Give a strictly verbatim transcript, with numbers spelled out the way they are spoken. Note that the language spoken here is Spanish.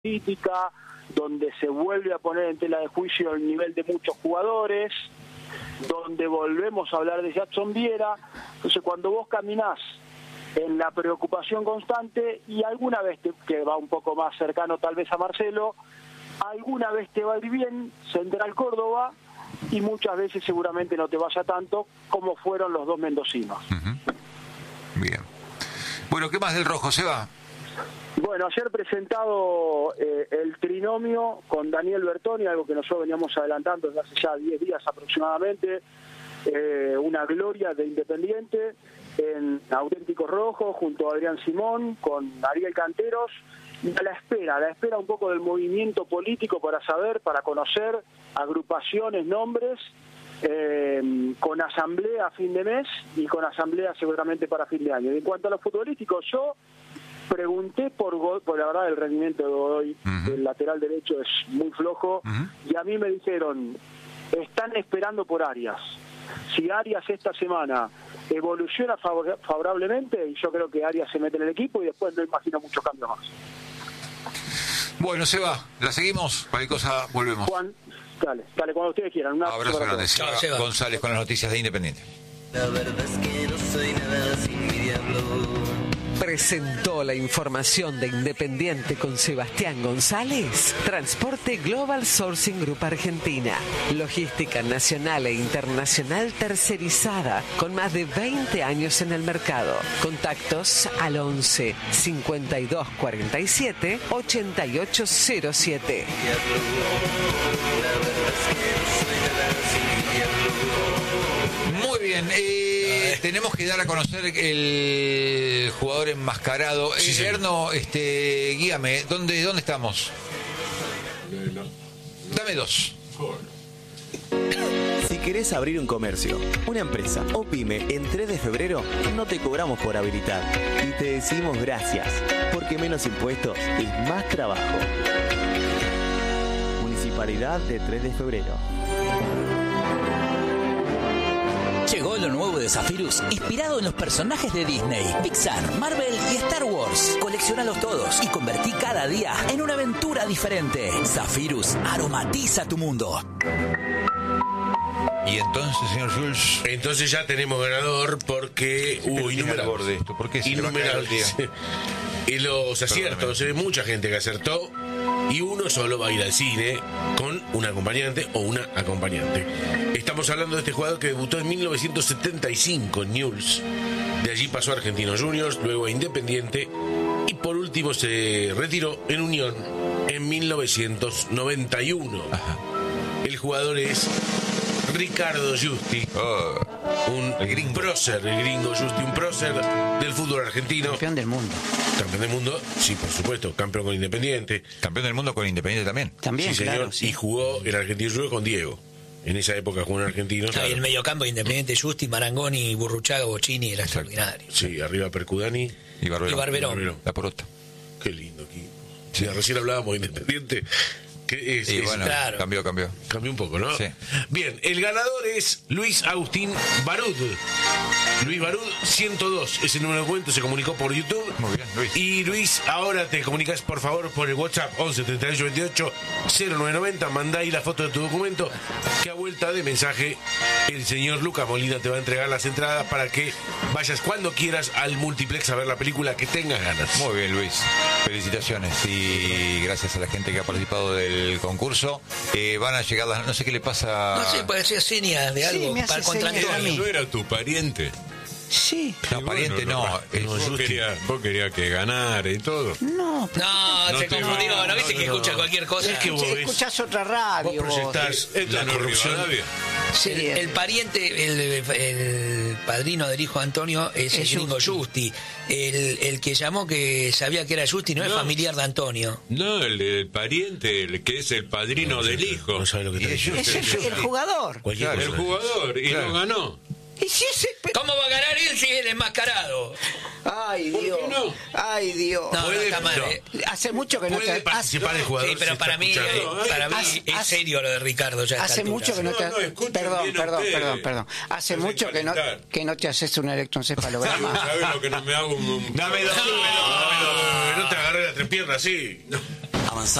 política, donde se vuelve a poner en tela de juicio el nivel de muchos jugadores, donde volvemos a hablar de Jackson Viera. Entonces, cuando vos caminás en la preocupación constante y alguna vez te, que va un poco más cercano tal vez a Marcelo, alguna vez te va a ir bien Central Córdoba y muchas veces seguramente no te vaya tanto como fueron los dos mendocinos. Uh-huh. Bien. Bueno, ¿qué más del rojo, Seba? Bueno, ayer presentado eh, el trinomio con Daniel Bertoni, algo que nosotros veníamos adelantando desde hace ya diez días aproximadamente, eh, una gloria de Independiente en Auténtico Rojo junto a Adrián Simón, con Ariel Canteros, y a la espera, a la espera un poco del movimiento político para saber, para conocer agrupaciones, nombres, eh, con asamblea a fin de mes y con asamblea seguramente para fin de año. Y en cuanto a los futbolísticos, yo pregunté por, por la verdad el rendimiento de Godoy, uh-huh. el lateral derecho es muy flojo, uh-huh. y a mí me dijeron, están esperando por Arias. Si Arias esta semana evoluciona favor, favorablemente, y yo creo que Arias se mete en el equipo y después no imagino muchos cambios más. Bueno, Seba, la seguimos, cualquier cosa volvemos. Juan, dale, dale, cuando ustedes quieran. Un abrazo grande, Seba González con las noticias de Independiente. La verdad es que no soy nada sin mi diablo. Presentó la información de Independiente con Sebastián González. Transporte Global Sourcing Group Argentina. Logística nacional e internacional tercerizada con más de veinte años en el mercado. Contactos al once cincuenta y dos cuarenta y siete ochenta y ocho cero siete. Muy bien, eh, tenemos que dar a conocer el jugador enmascarado. Sí, sí. Erno, este, guíame, ¿dónde, dónde estamos? Dame dos. Si querés abrir un comercio, una empresa o pyme en tres de febrero, no te cobramos por habilitar y te decimos gracias, porque menos impuestos es más trabajo. Municipalidad de tres de febrero. Llegó lo nuevo de Zephyrus, inspirado en los personajes de Disney, Pixar, Marvel y Star Wars. Colecciónalos todos y convertí cada día en una aventura diferente. Zephyrus aromatiza tu mundo. Y entonces, señor Jules, entonces ya tenemos ganador porque hubo innumerables de esto. ¿Por qué se innumerables y los aciertos, eh, mucha gente que acertó y uno solo va a ir al cine con un acompañante o una acompañante. Estamos hablando de este jugador que debutó en mil novecientos setenta y cinco en Newell's. De allí pasó a Argentinos Juniors, luego a Independiente y por último se retiró en Unión en mil novecientos noventa y uno. Ajá. El jugador es Ricardo Giusti, oh, un el gringo. prócer, el gringo Giusti, un prócer del fútbol argentino. Campeón del mundo. Campeón del mundo, sí, por supuesto, campeón con Independiente. Campeón del mundo con Independiente también. También, sí, señor, claro, sí. Y jugó en Argentinos Juniors con Diego. En esa época jugó en Argentinos. Claro. Y el mediocampo Independiente, Giusti, Marangoni, Burruchaga, Bocini, era extraordinario. Sí, arriba Percudani y Barberón. Y Barberón. Barberón. La Porota. Qué lindo aquí. Sí, recién hablábamos de Independiente. Que es, sí, es, bueno, claro. cambió, cambió. Cambió un poco, ¿no? Sí. Bien, el ganador es Luis Agustín Barud. Luis Barud, ciento dos, ese número de cuento, se comunicó por YouTube. Muy bien, Luis. Y Luis, ahora te comunicas por favor por el WhatsApp once treinta y ocho veintiocho cero nueve noventa, mandá ahí la foto de tu documento, que a vuelta de mensaje el señor Lucas Molina te va a entregar las entradas para que vayas cuando quieras al multiplex a ver la película que tengas ganas. Muy bien, Luis. Felicitaciones y gracias a la gente que ha participado del concurso. Eh, van a llegar las... No sé qué le pasa... No sé, puede ser señas de algo sí, para contratar a mí. ¿No era tu pariente? Sí. No, pariente bueno, no. no, no vos, querías, vos querías que ganara y todo. No, no, no se confundió. No, no viste no, que no, escucha no. cualquier cosa. Es que vos escuchás otra radio. Vos proyectás vos. la corrupción. Sí, el, el pariente, el, el padrino del hijo de Antonio es, es el gringo Giusti. El, el que llamó que sabía que era Giusti no, no es familiar de Antonio. No, el, el pariente, el que es el padrino no, del hijo. No sabe lo que está diciendo. Es el, el jugador. Claro, el jugador, y claro. no ganó. ¿Y si ese... ¿Cómo va a ganar él si es el enmascarado? Ay, Dios. ¿Por qué no? Ay, Dios. No, no está mal. No. Eh. Hace mucho que no puede te... participar el jugador. Sí, pero para mí, eh, para mí hace, es serio lo de Ricardo. Ya hace mucho que no te... No, no, perdón, perdón, perdón, perdón. Hace Hacen mucho que no, que no te haces un electroencefalograma. ¿Sabes lo que no me hago? Un... Dame dos. No, no, no, no te agarré la entrepierna así.